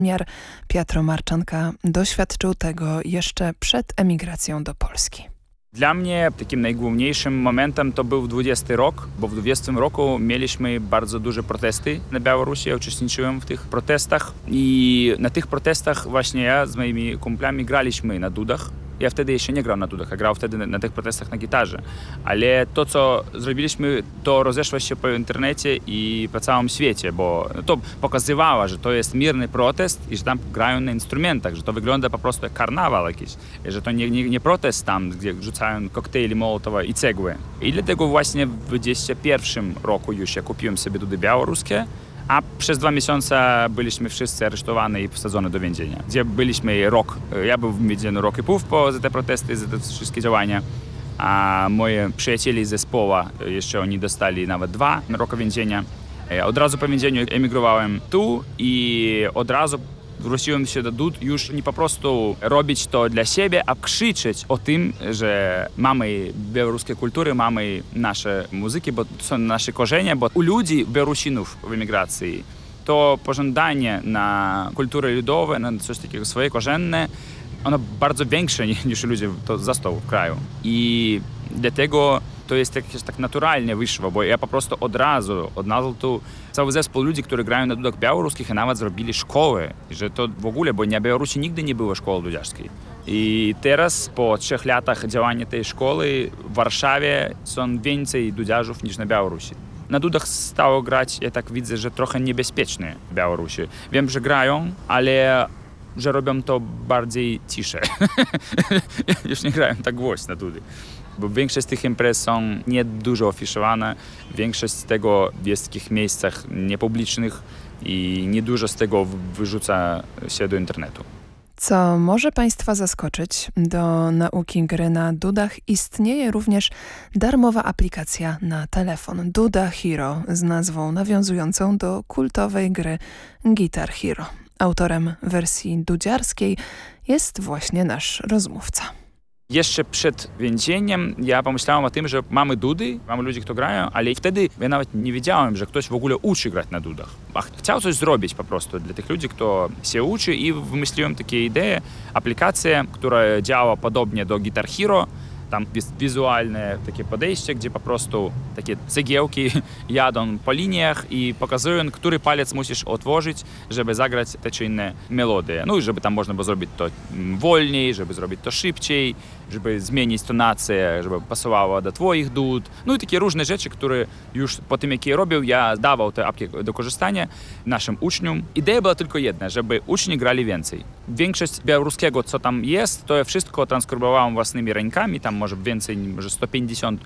Miar Pietro Marczanka doświadczył tego jeszcze przed emigracją do Polski. Dla mnie takim najgłówniejszym momentem to był 20 rok, bo w 20 roku mieliśmy bardzo duże protesty na Białorusi. Ja uczestniczyłem w tych protestach i na tych protestach właśnie ja z moimi kumplami graliśmy na dudach. Ja wtedy jeszcze nie grał na dudach, a grał wtedy na tych protestach na gitarze. Ale to, co zrobiliśmy, to rozeszło się po internecie i po całym świecie, bo to pokazywało, że to jest mierny protest i że tam grają na instrumentach, że to wygląda po prostu jak karnawał jakiś, że to nie protest tam, gdzie rzucają koktajli Mołotowa i cegły. I dlatego właśnie w 2021 roku już ja kupiłem sobie dudy białoruskie, a przez 2 miesiące byliśmy wszyscy aresztowani i wsadzeni do więzienia, gdzie byliśmy rok. Ja był w więzieniu rok i pół za te protesty, za te wszystkie działania, a moi przyjaciele z zespołu jeszcze oni dostali nawet 2 roki więzienia. Od razu po więzieniu emigrowałem tu i od razu wróciłem się do dud już nie po prostu robić to dla siebie, a krzyczeć o tym, że mamy białoruskie kultury, mamy nasze muzyki, bo to są nasze korzenie, bo u ludzi, Białorusinów w emigracji, to pożądanie na kulturę ludową, na coś takiego swoje korzenne, ono bardzo większe niż ludzie to zostało w kraju. I dlatego to jest jakieś tak naturalnie wyszło, bo ja po prostu od razu odnalazł tu cały zespół ludzi, którzy grają na dudach białoruskich i nawet zrobili szkoły, że to w ogóle, bo na Białorusi nigdy nie było szkoły dudziarskiej. I teraz po 3 latach działania tej szkoły w Warszawie są więcej dudziarzów niż na Białorusi. Na dudach stało grać, ja tak widzę, że trochę niebezpiecznie w Białorusi. Wiem, że grają, ale że robią to bardziej cisze. Już nie grają tak głośno na dudy. Bo większość z tych imprez są nie dużo afiszowane, większość z tego jest w takich miejscach niepublicznych i niedużo z tego wyrzuca się do internetu. Co może Państwa zaskoczyć, do nauki gry na dudach istnieje również darmowa aplikacja na telefon Duda Hero z nazwą nawiązującą do kultowej gry Guitar Hero. Autorem wersji dudziarskiej jest właśnie nasz rozmówca. Jeszcze przed więzieniem ja pomyślałem o tym, że mamy dudy, mamy ludzi, którzy grają, ale wtedy ja nawet nie wiedziałem, że ktoś w ogóle uczy grać na dudach. A chciał coś zrobić po prostu dla tych ludzi, kto się uczy i wymyśliłem taką ideę, aplikację, która działa podobnie do Guitar Hero. Tam jest wizualne takie podejście, gdzie po prostu takie cegiełki jadą po liniach i pokazują, który palec musisz otworzyć, żeby zagrać te czy inne melodie. No i żeby tam można było zrobić to wolniej, żeby zrobić to szybciej, żeby zmienić tonację, żeby pasowało do twoich dud. No i takie różne rzeczy, które już po tym, jak je robił, ja dawał te apki do korzystania naszym uczniom. Idea była tylko jedna, żeby uczni grali więcej. Większość białoruskiego, co tam jest, to ja wszystko transkrybowałem własnymi rękami, tam może więcej, może 150,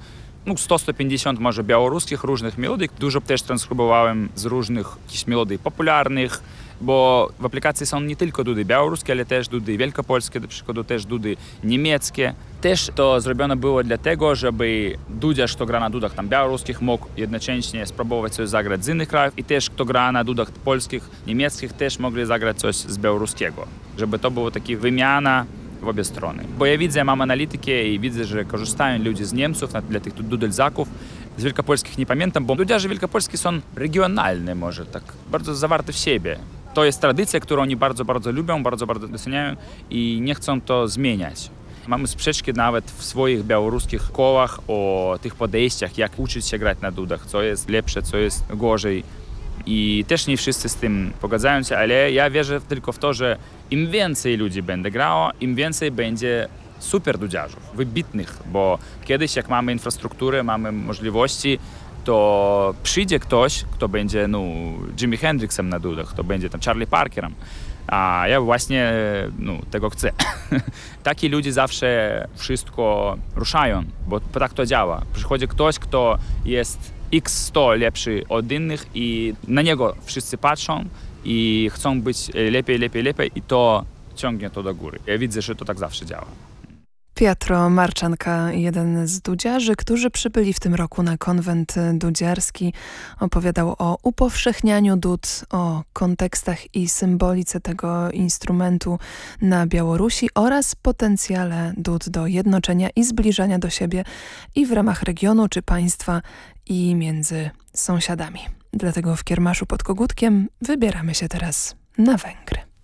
100-150 może białoruskich różnych melodii. Dużo też transkrybowałem z różnych jakichś melodii popularnych, bo w aplikacji są nie tylko dudy białoruskie, ale też dudy wielkopolskie, do przykładu też dudy niemieckie. Też to zrobione było dlatego, żeby dudziarz, kto gra na dudach tam białoruskich, mógł jednocześnie spróbować coś zagrać z innych krajów i też kto gra na dudach polskich, niemieckich, też mogli zagrać coś z białoruskiego. Żeby to było taka wymiana w obie strony. Bo ja widzę, mam analitykę i widzę, że korzystają ludzie z Niemców, dla tych dudelzaków. Z wielkopolskich nie pamiętam, bo dudziarze wielkopolskie są regionalne może, tak bardzo zawarte w siebie. To jest tradycja, którą oni bardzo, bardzo lubią, bardzo, bardzo doceniają i nie chcą to zmieniać. Mamy sprzeczki nawet w swoich białoruskich kołach o tych podejściach, jak uczyć się grać na dudach, co jest lepsze, co jest gorzej. I też nie wszyscy z tym pogadzają się, ale ja wierzę tylko w to, że im więcej ludzi będzie grało, im więcej będzie super dudziarzów, wybitnych, bo kiedyś jak mamy infrastrukturę, mamy możliwości, to przyjdzie ktoś, kto będzie Jimi Hendrixem na dudach, kto będzie tam Charlie Parkerem, a ja właśnie tego chcę. Taki ludzie zawsze wszystko ruszają, bo tak to działa. Przychodzi ktoś, kto jest x100 lepszy od innych i na niego wszyscy patrzą i chcą być lepiej i to ciągnie to do góry. Ja widzę, że to tak zawsze działa. Pietro Marczanka, jeden z dudziarzy, którzy przybyli w tym roku na konwent dudziarski, opowiadał o upowszechnianiu dud, o kontekstach i symbolice tego instrumentu na Białorusi oraz potencjale dud do jednoczenia i zbliżania do siebie i w ramach regionu czy państwa i między sąsiadami. Dlatego w Kiermaszu pod Kogutkiem wybieramy się teraz na Węgry.